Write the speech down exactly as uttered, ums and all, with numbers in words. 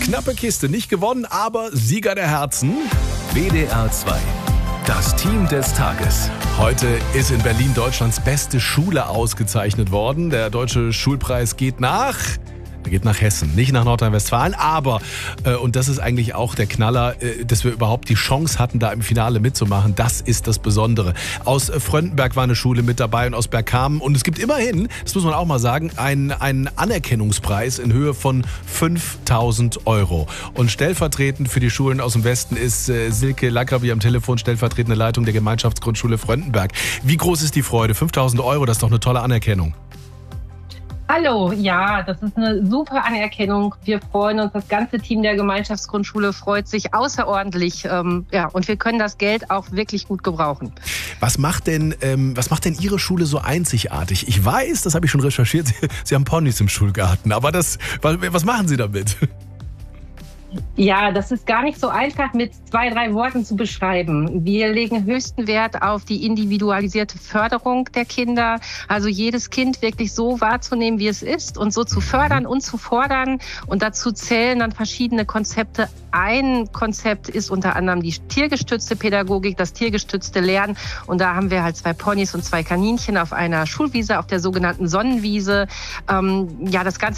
Knappe Kiste, nicht gewonnen, aber Sieger der Herzen. W D R zwei. Das Team des Tages. Heute ist in Berlin Deutschlands beste Schule ausgezeichnet worden. Der Deutsche Schulpreis geht nach... Er geht nach Hessen, nicht nach Nordrhein-Westfalen, aber, äh, und das ist eigentlich auch der Knaller, äh, dass wir überhaupt die Chance hatten, da im Finale mitzumachen. Das ist das Besondere. Aus äh, Fröndenberg war eine Schule mit dabei und aus Bergkamen. Und es gibt immerhin, das muss man auch mal sagen, einen, einen Anerkennungspreis in Höhe von fünftausend Euro. Und stellvertretend für die Schulen aus dem Westen ist äh, Silke Lackerby am Telefon, stellvertretende Leitung der Gemeinschaftsgrundschule Fröndenberg. Wie groß ist die Freude? fünftausend Euro, das ist doch eine tolle Anerkennung. Hallo, ja, das ist eine super Anerkennung. Wir freuen uns, das ganze Team der Gemeinschaftsgrundschule freut sich außerordentlich. Ähm, ja, und wir können das Geld auch wirklich gut gebrauchen. Was macht denn, ähm, was macht denn Ihre Schule so einzigartig? Ich weiß, das habe ich schon recherchiert, Sie, Sie haben Ponys im Schulgarten, aber das, was, was machen Sie damit? Ja, das ist gar nicht so einfach mit zwei, drei Worten zu beschreiben. Wir legen höchsten Wert auf die individualisierte Förderung der Kinder. Also jedes Kind wirklich so wahrzunehmen, wie es ist und so zu fördern und zu fordern. Und dazu zählen dann verschiedene Konzepte. Ein Konzept ist unter anderem die tiergestützte Pädagogik, das tiergestützte Lernen. Und da haben wir halt zwei Ponys und zwei Kaninchen auf einer Schulwiese, auf der sogenannten Sonnenwiese. Ähm, ja, das Ganze